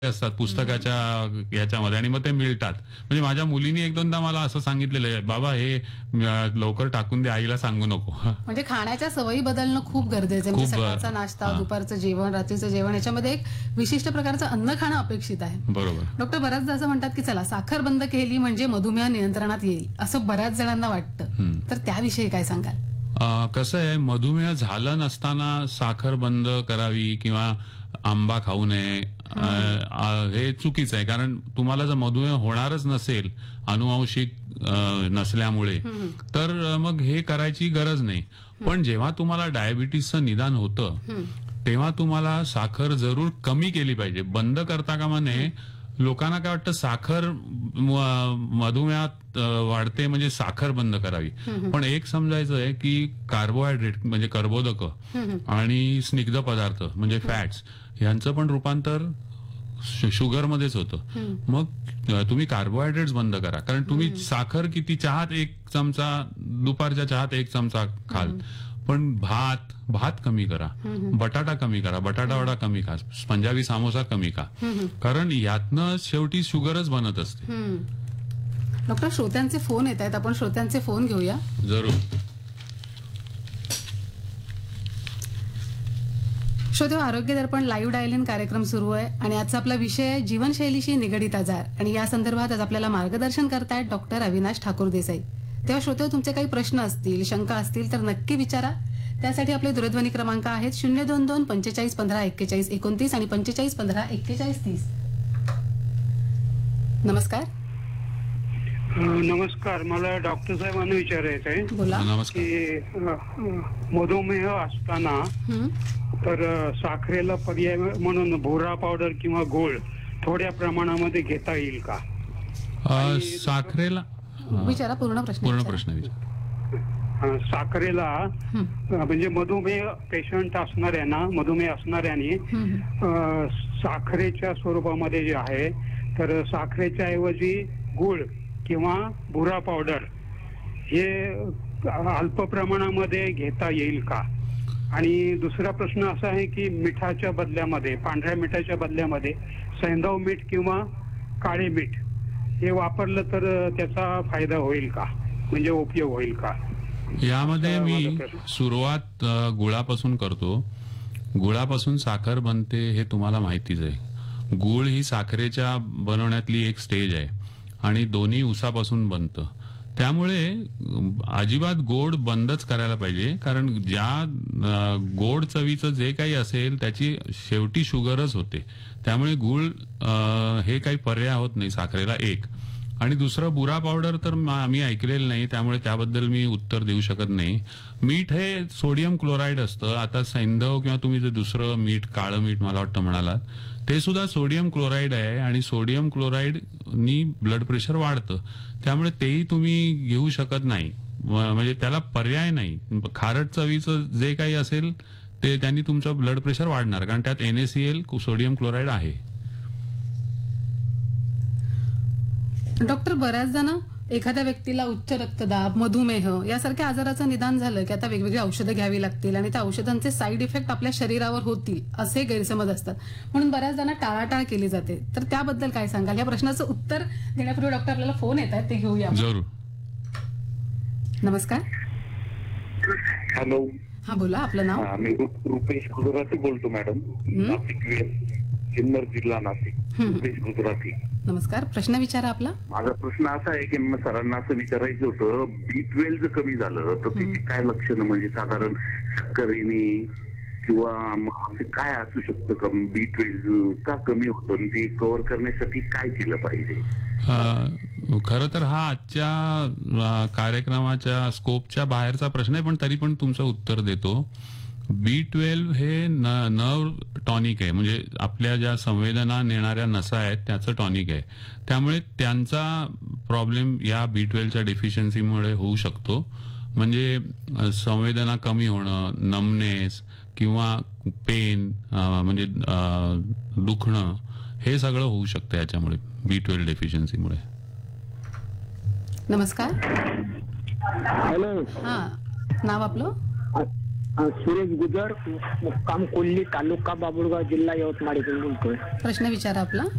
असतात पुस्तकाच्या याच्यामध्ये आणि मग ते मिळतात. म्हणजे माझ्या मुलीने एक दोनदा मला असं सांगितलेलं आहे, बाबा हे लवकर टाकून दे, आईला सांगू नको. म्हणजे खाण्याच्या सवयी बदलणं खूप गरजेचं आहे. म्हणजे खूप सकाळचा नाश्ता, हां. दुपारचं जेवण, रात्रीचं जेवण याच्यामध्ये एक विशिष्ट प्रकारचं अन्न खाणं अपेक्षित आहे. बरोबर. डॉक्टर बऱ्याचदा असं म्हणतात की चला साखर बंद केली म्हणजे मधुमेह नियंत्रणात येईल, असं बऱ्याच जणांना वाटतं. तर त्याविषयी काय सांगाल? कसं आहे, मधुमेह झालं नसताना साखर बंद करावी किंवा आंबा खाऊ नये हे चुकीचं आहे. कारण तुम्हाला जर मधुमेह होणारच नसेल अनुवांशिक नसल्यामुळे तर मग हे करायची गरज नाही. पण जेव्हा तुम्हाला डायबिटीसचं निदान होतं तेव्हा तुम्हाला साखर जरूर कमी केली पाहिजे, बंद करता कामा नये. लोकांना काय वाटतं साखर मधुमेहात वाढते म्हणजे साखर बंद करावी. पण एक समजायचं आहे की कार्बोहायड्रेट म्हणजे कर्बोदक आणि स्निग्ध पदार्थ म्हणजे फॅट्स यांचं पण रूपांतर शुगरमध्येच होतं. मग तुम्ही कार्बोहायड्रेट्स बंद करा. कारण तुम्ही साखर किती, चहात 1 चमचा, दुपारच्या चहात 1 चमचा खाल, पण भात कमी करा, बटाटा कमी करा, बटाटा वडा कमी खा, पंजाबी सामोसा कमी खा. कारण यातनं शेवटी शुगरच बनत असते. डॉक्टर श्रोत्यांचे फोन येत आहेत, आपण श्रोत्यांचे फोन घेऊया. जरूर. श्रोते, आरोग्य दर्पण लाईव्ह डायल इन कार्यक्रम सुरू आहे आणि आजचा आपला विषय आहे जीवनशैलीशी निगडित आजार. आणि या संदर्भात आज आपल्याला मार्गदर्शन करतायत डॉक्टर अविनाश ठाकूर देसाई. तेव्हा श्रोते, तुमचे काही प्रश्न असतील, शंका असतील तर नक्की विचारा. त्यासाठी आपले दूरध्वनी क्रमांक आहेत 022 45 15 41 29 आणि 45 15 41 30. नमस्कार. नमस्कार, मला डॉक्टर साहेबांना विचारायचं आहे बोला. नमस्कार. की मधुमेह असताना तर साखरेला पर्याय म्हणून भुरा पावडर किंवा गोळ थोड्या प्रमाणामध्ये घेता येईल का? साखरेला विचारा, पूर्ण प्रश्न विचारा. साखरेला म्हणजे मधुमेह पेशंट असणाऱ्यांना, मधुमेह असणाऱ्यांनी साखरेच्या स्वरूपामध्ये जे आहे तर साखरेच्या ऐवजी गुळ किंवा भुरा पावडर हे अल्प प्रमाणामध्ये घेता येईल का? आणि दुसरा प्रश्न असा आहे की मिठाच्या बदल्यामध्ये, पांढऱ्या मिठाच्या बदल्यामध्ये सैंधव मीठ किंवा काळे मीठ हे वापरलं तर त्याचा फायदा होईल का, म्हणजे उपयोग होईल का? यामध्ये मी सुरुवात गुळापासून करतो. गुळापासून साखर बनते हे तुम्हाला माहितीच आहे. गुळ ही साखरेच्या बनवण्यातली एक स्टेज आहे आणि दोन्ही ऊसापासून बनतं. त्यामुळे अजिबात गोड बंदच करायला पाहिजे. कारण ज्या गोड चवीचं जे काही असेल त्याची शेवटी शुगरच होते. त्यामुळे गुळ हे काही पर्याय होत नाही साखरेला. एक. आणि दुसरं, बुरा पावडर तर मी ऐकलेलं नाही, त्यामुळे त्याबद्दल मी उत्तर देऊ शकत नाही. मीठ हे सोडियम क्लोराईड असतं. आता सैंधव किंवा तुम्ही जे दुसरं मीठ, काळं मीठ मला वाटतं म्हणालात, ते सुद्धा सोडियम क्लोराईड आहे आणि सोडियम क्लोराईडनी ब्लड प्रेशर वाढतं. त्यामुळे तेही तुम्ही घेऊ शकत नाही, म्हणजे त्याला पर्याय नाही. खारट चवीचं जे काही असेल ते त्यांनी तुमचं ब्लड प्रेशर वाढणार, कारण त्यात NaCl सोडियम क्लोराईड आहे. डॉक्टर, बऱ्याचदा ना एखाद्या व्यक्तीला उच्च रक्तदाब, मधुमेह यासारख्या आजाराचं निदान झालं की आता वेगवेगळी औषधं घ्यावी लागतील आणि त्या औषधांचे साईड इफेक्ट आपल्या शरीरावर होतील असे गैरसमज असतात. म्हणून बऱ्याच जणांना टाळाटाळ केली जाते. तर त्याबद्दल काय सांगाल? या प्रश्नाचं उत्तर देण्यापूर्वी डॉक्टर आपल्याला फोन येत आहेत, ते घेऊया. जरूर. नमस्कार. हॅलो. हा बोला, आपलं नाव? मी रुपेश गुजराती बोलतो मॅडम, नाशिक, सिन्नर जिल्हा नाशिक. रुपेश गुजराती. नमस्कार. प्रश्न विचारा आपला. माझा प्रश्न असा आहे की सरांना असं विचारायचं होतं, B12 जर कमी झालं तर त्याची काय लक्षणं, म्हणजे साधारण शक्करीने किंवा असे काय असू शकतं का? B12 का कमी होतं आणि ते कव्हर करण्यासाठी काय केलं पाहिजे? खरं तर हा आजच्या कार्यक्रमाच्या स्कोपच्या बाहेरचा प्रश्न आहे, पण तरी पण तुमचं उत्तर देतो. B12 हे नर्व टॉनिक आहे, म्हणजे आपल्या ज्या संवेदना नेणाऱ्या नसा आहेत त्याचं टॉनिक आहे. त्यामुळे त्यांचा प्रॉब्लेम या B12च्या डेफिशियन्सीमुळे होऊ शकतो. म्हणजे संवेदना कमी होणं, नमनेस किंवा पेन म्हणजे दुखणं, हे सगळं होऊ शकतं याच्यामुळे, B12 डेफिशियन्सीमुळे. नमस्कार. हॅलो. हा, नाव आपलं? सुरेश गुजर, मुक्काम कोल्ली, तालुका बाबुळगाव, जिल्हा यवतमाळ इथून बोलतोय. प्रश्न विचारा आपला.